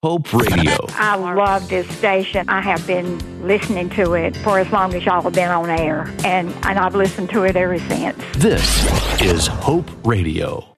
Hope Radio. I love this station. I have been listening to it for as long as y'all have been on air, and I've listened to it ever since. This is Hope Radio.